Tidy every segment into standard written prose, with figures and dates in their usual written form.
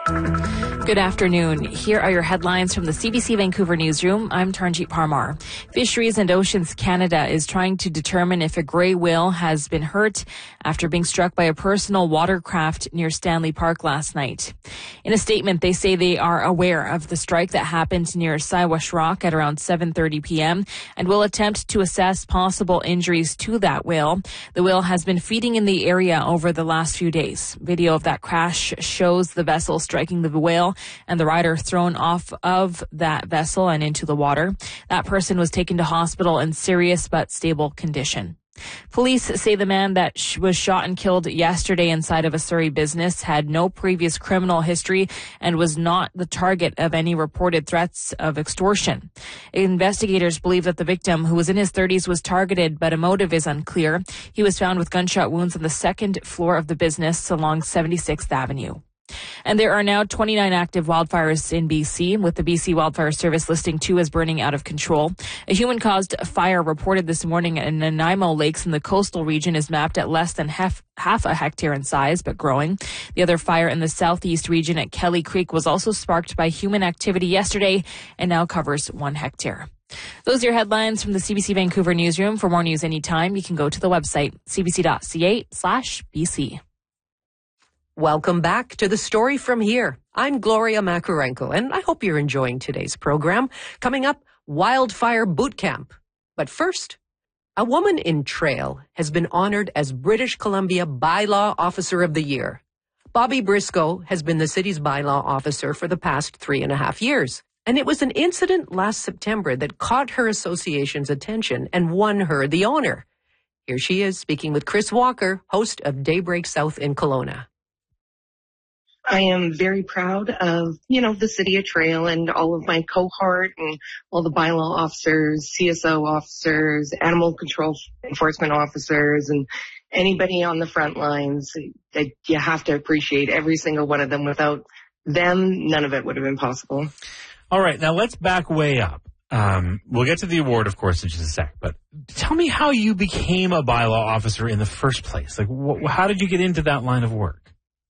Good afternoon. Here are your headlines from the CBC Vancouver newsroom. I'm Taranjeet Parmar. Fisheries and Oceans Canada is trying to determine if a grey whale has been hurt after being struck by a personal watercraft near Stanley Park last night. In a statement, they say they are aware of the strike that happened near Siwash Rock at around 7:30 p.m. and will attempt to assess possible injuries to that whale. The whale has been feeding in the area over the last few days. Video of that crash shows the vessel striking the whale and the rider thrown off of that vessel and into the water. That person was taken to hospital in serious but stable condition. Police say the man that was shot and killed yesterday inside of a Surrey business had no previous criminal history and was not the target of any reported threats of extortion. Investigators believe that the victim, who was in his 30s, was targeted, but a motive is unclear. He was found with gunshot wounds on the second floor of the business along 76th Avenue. And there are now 29 active wildfires in BC, with the BC Wildfire Service listing 2 as burning out of control. A human-caused fire reported this morning in Nanaimo Lakes in the coastal region is mapped at less than half a hectare in size, but growing. The other fire in the southeast region at Kelly Creek was also sparked by human activity yesterday and now covers 1 hectare. Those are your headlines from the CBC Vancouver newsroom. For more news anytime, you can go to the website, cbc.ca/BC. Welcome back to The Story From Here. I'm Gloria Makarenko, and I hope you're enjoying today's program. Coming up, Wildfire Boot Camp. But first, a woman in Trail has been honored as British Columbia Bylaw Officer of the Year. Bobby Briscoe has been the city's bylaw officer for the past 3.5 years. And it was an incident last September that caught her association's attention and won her the honor. Here she is speaking with Chris Walker, host of Daybreak South in Kelowna. I am very proud of, the city of Trail and all of my cohort and all the bylaw officers, CSO officers, animal control enforcement officers, and anybody on the front lines. That you have to appreciate every single one of them. Without them, none of it would have been possible. All right, now let's back way up. We'll get to the award, of course, in just a sec. But tell me how you became a bylaw officer in the first place. Like, how did you get into that line of work?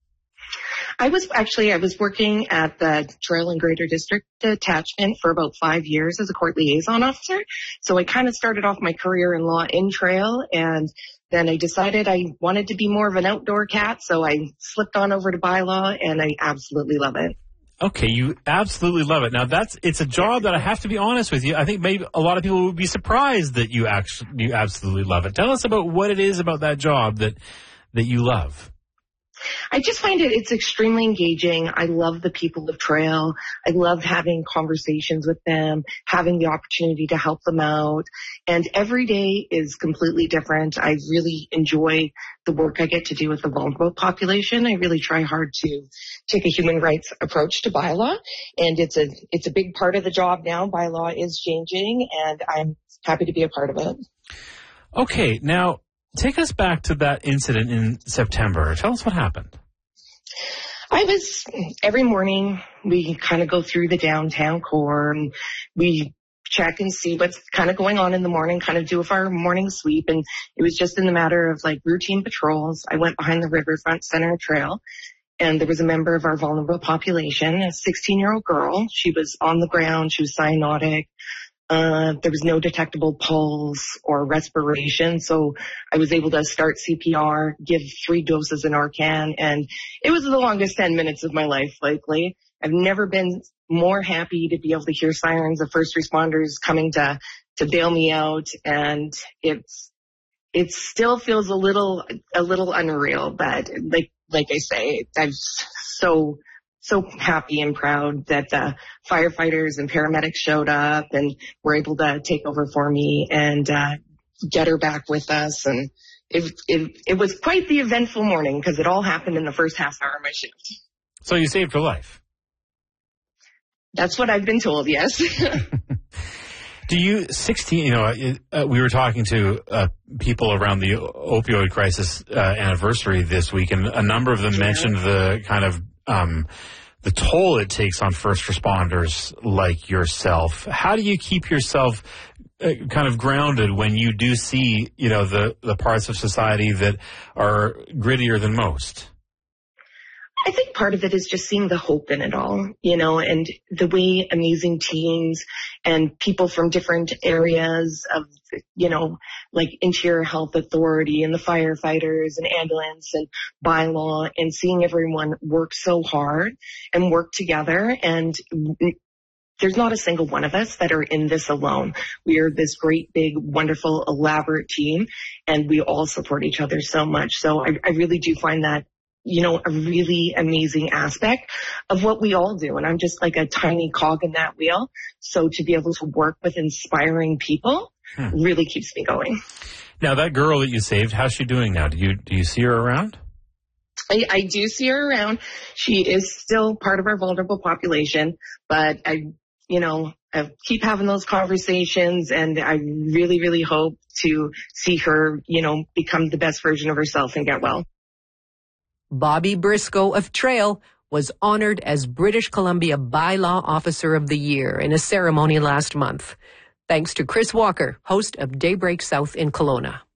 I was working at the Trail and Greater District Detachment for about 5 years as a court liaison officer. So I kind of started off my career in law in Trail, and then I decided I wanted to be more of an outdoor cat. So I slipped on over to bylaw, and I absolutely love it. Okay, you absolutely love it. Now it's a job that I have to be honest with you. I think maybe a lot of people would be surprised that you absolutely love it. Tell us about what it is about that job that you love. I just find it's extremely engaging. I love the people of Trail. I love having conversations with them, having the opportunity to help them out. And every day is completely different. I really enjoy the work I get to do with the vulnerable population. I really try hard to take a human rights approach to bylaw. And it's a big part of the job now. Bylaw is changing, and I'm happy to be a part of it. Okay, now take us back to that incident in September. Tell us what happened. Every morning, we kind of go through the downtown core and we check and see what's kind of going on in the morning, kind of do our morning sweep. And it was just in the matter of like routine patrols. I went behind the Riverfront Center Trail, and there was a member of our vulnerable population, a 16-year-old girl. She was on the ground. She was cyanotic. There was no detectable pulse or respiration, so I was able to start CPR, give 3 doses of Narcan, and it was the longest 10 minutes of my life, likely. I've never been more happy to be able to hear sirens of first responders coming to bail me out, and it still feels a little unreal, but like I say, I'm so happy and proud that the firefighters and paramedics showed up and were able to take over for me and get her back with us. And it was quite the eventful morning because it all happened in the first half hour of my shift. So you saved her life? That's what I've been told, yes. Do you, we were talking to people around the opioid crisis anniversary this week, and a number of them mentioned the kind of the toll it takes on first responders like yourself. How do you keep yourself kind of grounded when you do see, the parts of society that are grittier than most? I think part of it is just seeing the hope in it all, and the way amazing teams and people from different areas of, like Interior Health Authority and the firefighters and ambulance and bylaw, and seeing everyone work so hard and work together. And there's not a single one of us that are in this alone. We are this great, big, wonderful, elaborate team, and we all support each other so much. So I really do find that, a really amazing aspect of what we all do. And I'm just like a tiny cog in that wheel. So to be able to work with inspiring people really keeps me going. Now, that girl that you saved, how's she doing now? Do you see her around? I do see her around. She is still part of our vulnerable population, but I keep having those conversations, and I really, really hope to see her, become the best version of herself and get well. Bobby Briscoe of Trail was honored as British Columbia Bylaw Officer of the Year in a ceremony last month. Thanks to Chris Walker, host of Daybreak South in Kelowna.